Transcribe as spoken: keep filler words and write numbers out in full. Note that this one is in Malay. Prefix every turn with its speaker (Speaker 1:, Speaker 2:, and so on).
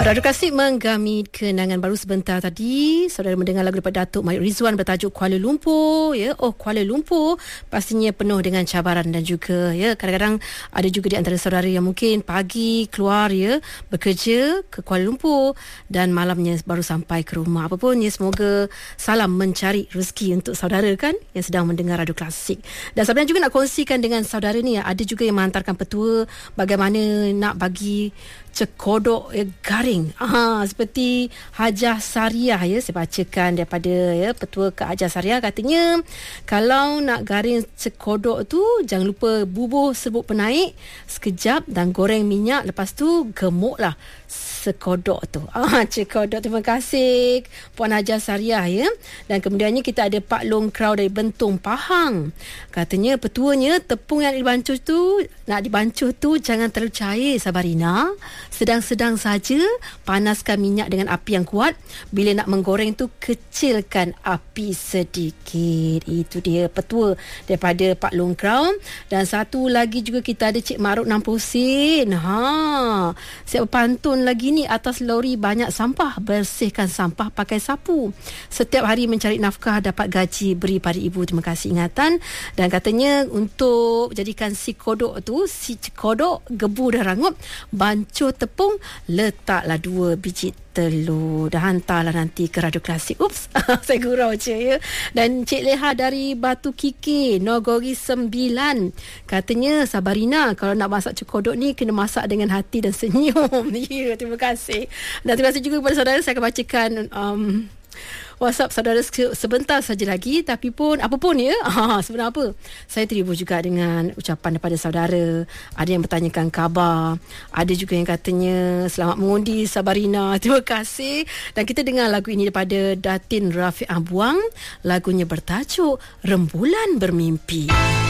Speaker 1: Radio Klasik menggami kenangan baru sebentar tadi. Saudara mendengar lagu daripada Datuk Mayut Rizwan bertajuk Kuala Lumpur. Ya, oh Kuala Lumpur pastinya penuh dengan cabaran dan juga ya kadang-kadang ada juga di antara saudara yang mungkin pagi keluar ya bekerja ke Kuala Lumpur dan malamnya baru sampai ke rumah. Apapun ya, semoga salam mencari rezeki untuk saudara kan yang sedang mendengar Radio Klasik. Dan sebenarnya juga nak kongsikan dengan saudara ni, ada juga yang menghantarkan petua bagaimana nak bagi cekodok ya, garing. Ah, seperti Hajah Sariah ya, saya bacakan daripada ya petua ke Hajah Sariah, katanya kalau nak garing cekodok tu jangan lupa bubuh serbuk penaik sekejap dan goreng minyak, lepas tu gemuklah sekodok tu. Ah, cekodok. Terima kasih Puan Hajah Sariah ya. Dan kemudiannya kita ada Pak Long Krau dari Bentong Pahang. Katanya petuanya tepung yang dibancuh tu, nak dibancuh tu jangan terlalu cair Sabarina. Sedang-sedang saja, panaskan minyak dengan api yang kuat. Bila nak menggoreng tu kecilkan api sedikit. Itu dia petua daripada Pak Long Krau. Dan satu lagi juga kita ada Cik Maruk enam puluh sen. Ha, siap pantun lagi ni, atas lori banyak sampah, bersihkan sampah pakai sapu. Setiap hari mencari nafkah, dapat gaji beri pada ibu. Terima kasih ingatan. Dan katanya untuk jadikan si kodok tu, si kodok gebu dah rangup, bancuh tepung, letaklah dua biji telur, dah hantarlah nanti ke Radio Klasik. Ups, saya gurau je ya. Dan Cik Leha dari Batu Kikir, Nogori sembilan, katanya Sabarina kalau nak masak cekodok ni kena masak dengan hati dan senyum. Ya, terima kasih. Dan terima kasih juga kepada saudara. Saya akan bacakan um, WhatsApp saudara sebentar saja lagi. Tapi pun apapun ya, ha, sebenarnya apa, saya terhibur juga dengan ucapan daripada saudara. Ada yang bertanyakan khabar, ada juga yang katanya selamat mengundi Sabarina. Terima kasih. Dan kita dengar lagu ini daripada Datin Rafiq Buang. Lagunya bertajuk Rembulan Bermimpi.